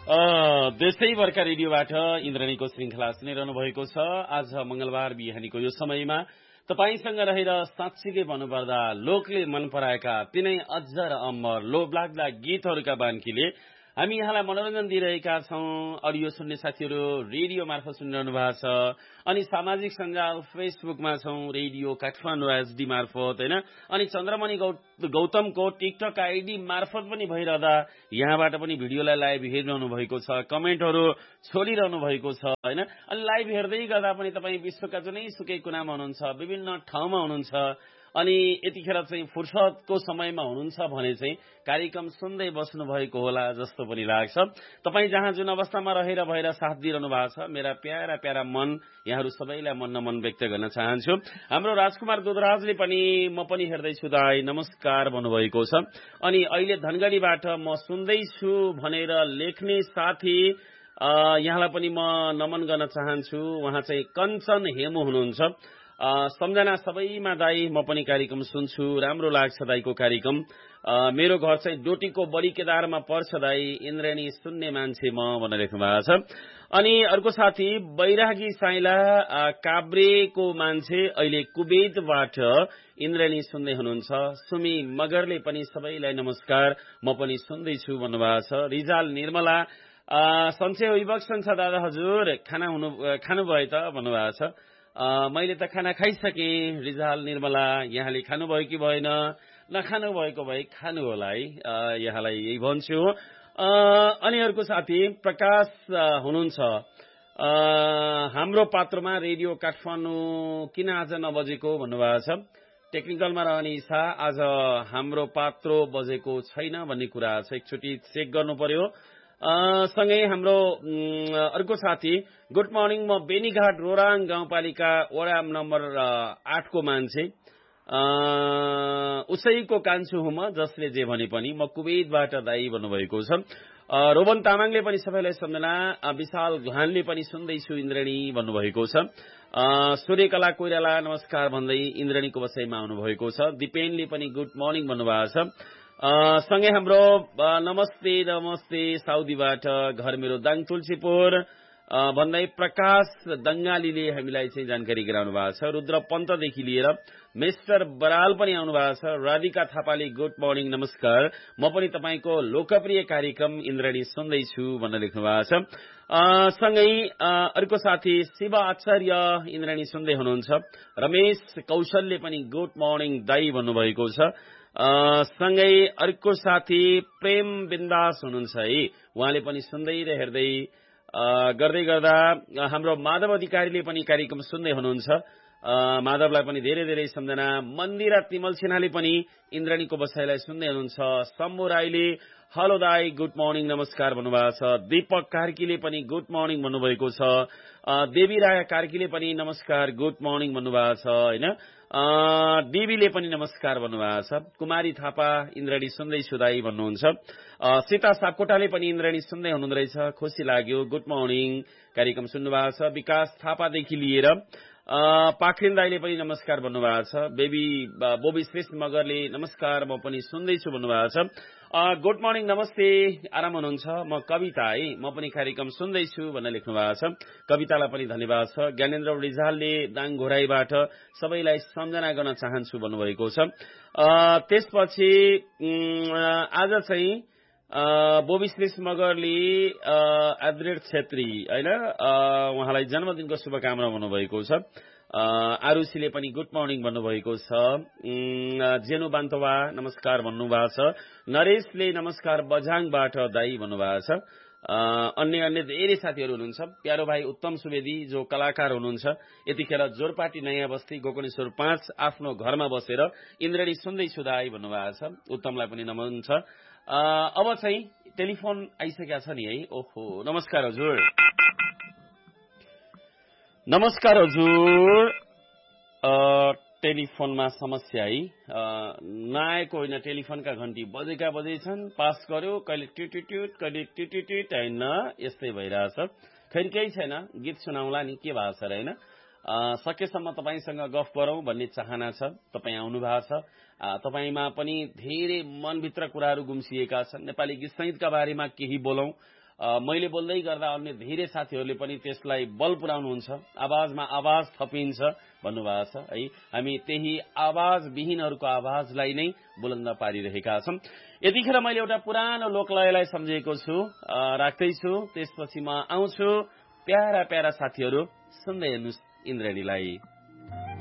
देशैभरका रेडियोबाट इन्द्रणीको श्रृंखला सुनिरहनु भएको छ। आज मंगलबार बिहानीको यो समयमा तपाईसँग रहेर साँच्चीकै भन्नुपर्दा लोकले मन पराएका तिनै अझ र अमर लोभलाग्दा गीतहरूका बान्कीले हामी यहाँलाई मनोरञ्जन दिइरहेका छौं। अडियो सुन्ने साथीहरू रेडियो मार्फत सुनिरहनु भएको छ, अनि सामाजिक सञ्जाल फेसबुकमा छौं रेडियो काठमाडौँ एसडी मार्फत हैन, अनि चन्द्रमणि गौतमको टिकटक आईडी मार्फत पनि भइरहँदा यहाँबाट पनि भिडियोलाई लाइभ हेरिरहनु भएको छ, कमेन्टहरू छोडिरहनु भएको छ हैन। अनि लाइभ हेर्दै गर्दा पनि तपाईँ विश्वका जुनै सुकै कुनामा हुनुहुन्छ, विभिन्न ठाउँमा हुनुहुन्छ, अनि यतिखेर चाहिँ फुर्सदको समयमा हुनुहुन्छ भने चाहिँ कार्यक्रम सुन्दै बस्नु भएको होला जस्तो पनि लाग्छ। तपाईँ जहाँ जुन अवस्थामा रहेर भएर साथ दिइरहनु भएको छ, मेरा प्यारा प्यारा मन यहाँहरू सबैलाई मन नमन व्यक्त गर्न चाहन्छु। हाम्रो राजकुमार दुधराजले पनि म पनि हेर्दैछु दाई नमस्कार भन्नुभएको छ। अनि अहिले धनगढीबाट म सुन्दैछु भनेर लेख्ने साथी यहाँलाई पनि म नमन गर्न चाहन्छु। उहाँ चाहिँ कञ्चन हेमु हुनुहुन्छ। सम्झना सबैमा दाई म पनि कार्यक्रम सुन्छु, राम्रो लाग्छ दाईको कार्यक्रम। मेरो घर चाहिँ डोटीको बडी केदारमा पर्छ दाई, इन्द्रेणी सुन्ने मान्छे म भनेर लेख्नु भएको छ। अनि अर्को साथी बैरागी साइला काभ्रेको मान्छे अहिले कुवेतबाट इन्द्रेणी सुन्दै हुनुहुन्छ। सुमी मगरले पनि सबैलाई नमस्कार, म पनि सुन्दैछु भन्नुभएको छ। रिजाल निर्मला सन्चै अभिभक्षण छ दादा हजुर, खानुभयो त भन्नुभएको छ। मैले त खाना खाइसकेँ रिजाल निर्मला, यहाँले खानुभयो कि भएन? नखानु भएको भए खानु होला है, यहाँलाई यही भन्छु। अनि अर्को साथी प्रकाश हुनुहुन्छ। हाम्रो पात्रमा रेडियो काठमाडौँ किन आज नबजेको भन्नुभएको छ। टेक्निकलमा रहने इच्छा, आज हाम्रो पात्रो बजेको छैन भन्ने कुरा छ, एकचोटि चेक गर्नु पर्यो। सँगै हाम्रो अर्को साथी गुड मर्निङ, म बेनीघाट रोराङ गाउँपालिका वडा नम्बर 8 को मान्छे, उसैको कान्छु हुँ म जसले जे भने पनि, म कुवेतबाट दाई भन्नुभएको छ। रोबन तामाङले पनि सबैलाई सम्झना, विशाल घानले पनि सुन्दैछु इन्द्रेणी भन्नुभएको छ। सूर्यकला कोइराला नमस्कार भन्दै इन्द्रेणीको बसाइमा आउनुभएको छ। दिपेनले पनि गुड मर्निङ भन्नुभएको छ। सँगै हाम्रो नमस्ते नमस्ते साउदीबाट घर मेरो दाङ तुलसीपुर भन्दै प्रकाश दङ्गालीले हामीलाई चाहिँ जानकारी गराउनु भएको छ। रुद्र पन्तदेखि लिएर मिस्टर बराल पनि आउनु भएको छ। राधिका थापाले गुड मर्निङ नमस्कार, म पनि तपाईँको लोकप्रिय कार्यक्रम इन्द्रेणी सुन्दैछु भनेर लेख्नु भएको छ। सँगै अर्को साथी शिव आचार्य इन्द्रेणी सुन्दै हुनुहुन्छ। रमेश कौशलले पनि गुड मर्निङ दाई भन्नुभएको छ। सँगै अर्को साथी प्रेम बिन्दास हुनुहुन्छ है, उहाँले पनि सुन्दै र हेर्दै गर्दै गर्दा हाम्रो माधव अधिकारीले पनि कार्यक्रम सुन्दै हुनुहुन्छ। माधवलाई पनि धेरै धेरै सम्झना। मन्दिरा तिमल सिन्हाले पनि इन्द्रेणीको बसाइलाई सुन्दै हुनुहुन्छ। शम्भु राईले हेलो दाई गुड मर्निङ नमस्कार भन्नुभएको छ। दीपक कार्कीले पनि गुड मर्निङ भन्नुभएको छ। देवी राय कार्कीले पनि नमस्कार गुड मर्निङ भन्नुभएको छ हैन। देवीले पनि नमस्कार भन्नुभएको छ। कुमारी थापा इन्द्रेणी सुन्दैछु दाई भन्नुहुन्छ। सीता सापकोटाले पनि इन्द्रेणी सुन्दै हुनुहुँदो रहेछ, खुसी लाग्यो, गुड मर्निङ कार्यक्रम सुन्नुभएको छ। विकास थापादेखि लिएर पाखरिन दाईले पनि नमस्कार भन्नुभएको छ। बोबी श्रेष्ठ मगरले नमस्कार, म पनि सुन्दैछु भन्नुभएको छ। गुड मर्निङ नमस्ते, आराम हुनुहुन्छ? म कविता है, म पनि कार्यक्रम सुन्दैछु भनेर लेख्नु भएको छ। कवितालाई पनि धन्यवाद छ। ज्ञानेन्द्र रिजालले दाङ घोराईबाट सबैलाई सम्झना गर्न चाहन्छु भन्नुभएको छ। त्यसपछि आज चाहिँ बोबी श्रेष्ठ मगरले एड्रेड छेत्री हैन, उहाँलाई जन्मदिनको शुभकामना भन्नुभएको छ। आरुसीले पनि गुड मर्निङ भन्नुभएको छ। जेनु बान्तवा नमस्कार भन्नुभएको छ। नरेशले नमस्कार बझाङबाट दाई भन्नुभएको छ। अन्य धेरै साथीहरू हुनुहुन्छ। प्यारो भाइ उत्तम सुवेदी जो कलाकार हुनुहुन्छ, यतिखेर जोरपाटी नयाँ बस्ती गोकर्णेश्वर 5 आफ्नो घरमा बसेर इन्द्रेणी सुन्दैछु दाई भन्नुभएको छ। उत्तमलाई पनि नमन छ। अब चाहिँ टेलिफोन आइसकेका छ नि है। ओहो, नमस्कार हजुर। नमस्कार हजुर। टेलिफोनमा समस्या है, नआएको होइन, टेलिफोनका घन्टी बजेका बजै छन्, पास गर्यो, कहिले टिटिटिट कहिले टिटिटिट होइन, यस्तै भइरहेछ। खैर केही छैन, गीत सुनाउला नि, के भएको छ र होइन। सकेसम्म तपाईसँग गफ गरौँ भन्ने चाहना छ। तपाईँ आउनु भएको छ, तपाईमा पनि धेरै मनभित्र कुराहरू गुम्सिएका छन्। नेपाली गीत संगीतका बारेमा केही बोलौं, मैले बोल्दै गर्दा अन्य धेरै साथीहरूले पनि त्यसलाई बल पुर्याउनुहुन्छ आवाजमा आवाज थपिन्छ भन्नुभएको छ है हामी त्यही आवाजविहीनहरूको आवाजलाई नै बुलन्द पारिरहेका छौं यतिखेर मैले एउटा पुरानो लोकलयलाई सम्झेको छु राख्दैछु त्यसपछि म आउँछु प्यारा प्यारा साथीहरू सुन्दै हेर्नुहोस् इन्द्रणीलाई